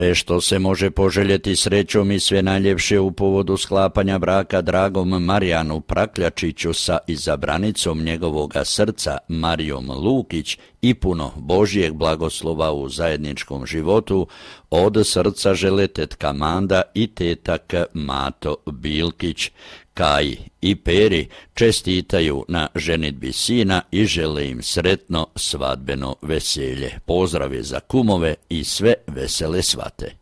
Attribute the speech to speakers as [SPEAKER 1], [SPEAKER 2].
[SPEAKER 1] Što se može poželjeti srećom i sve najljepše u povodu sklapanja braka dragom Marijanu Prakljačiću sa izabranicom njegovoga srca Marijom Lukić i puno Božjeg blagoslova u zajedničkom životu, od srca žele tetka Manda i tetak Mato Bilkić. Kaji i Peri čestitaju na ženidbi sina i žele im sretno svadbeno veselje. Pozdrave za kumove i sve vesele svate.